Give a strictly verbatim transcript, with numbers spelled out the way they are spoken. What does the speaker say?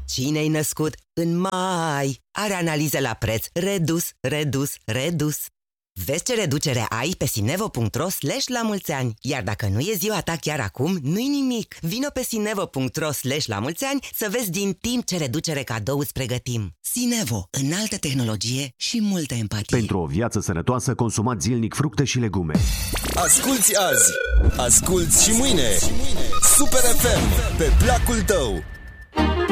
Cine-i născut în mai are analize la preț redus, redus, redus. Vezi ce reducere ai pe sinevo punct ro slash la mulți ani. Iar dacă nu e ziua ta chiar acum, nu-i nimic. Vino pe sinevo punct ro slash la mulți ani să vezi din timp ce reducere cadou îți pregătim. Sinevo, înaltă tehnologie și multă empatie. Pentru o viață sănătoasă, consumați zilnic fructe și legume. Asculți azi, asculți și mâine. Super F M, pe placul tău.